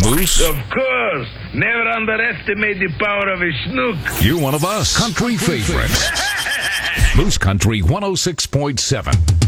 Moose? Of course. Never underestimate the power of a snook. You're one of us. Country favorites. Moose Country 106.7.